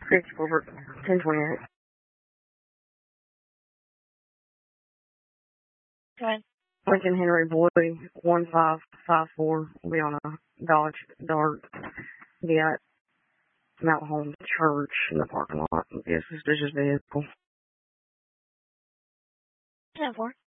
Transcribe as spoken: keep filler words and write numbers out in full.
Six over ten twenty-eight. Go ahead. Lincoln Henry Boyd, one five five four. Will be on a Dodge Dart. Be at Mount Holmes Church in the parking lot. Yes, suspicious vehicle. ten four.